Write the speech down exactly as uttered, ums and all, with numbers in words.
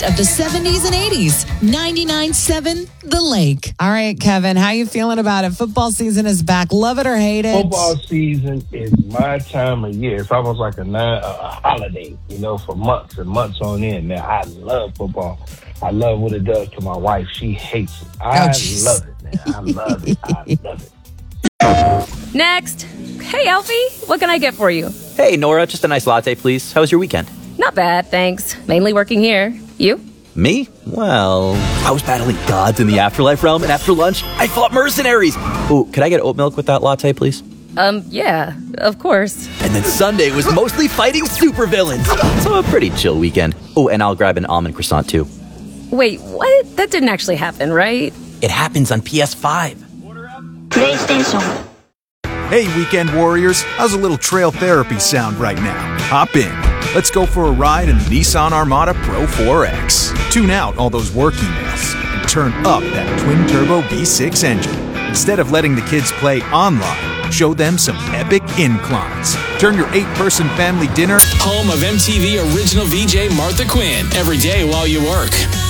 of the seventies and eighties. ninety-nine point seven The Lake. All right, Kevin, how you feeling about it? Football season is back. Love it or hate it? Football season is my time of year. It's almost like a, nine, a holiday, you know, for months and months on end. Man, I love football. I love what it does to my wife. She hates it. I Oh, love it, man. I love it. I love it. Next. Hey, Alfie, what can I get for you? Hey, Nora, just a nice latte, please. How was your weekend? Not bad, thanks. Mainly working here. You? Me? Well, I was battling gods in the afterlife realm, and after lunch, I fought mercenaries. Ooh, could I get oat milk with that latte, please? Um, yeah, of course. And then Sunday was mostly fighting supervillains. So a pretty chill weekend. Oh, and I'll grab an almond croissant, too. Wait, what? That didn't actually happen, right? It happens on P S five. PlayStation. Hey, Weekend Warriors, how's a little trail therapy sound right now? Hop in. Let's go for a ride in the Nissan Armada Pro four X. Tune out all those work emails and turn up that twin-turbo V six engine. Instead of letting the kids play online, show them some epic inclines. Turn your eight-person family dinner... Home of M T V original V J Martha Quinn. Every day while you work.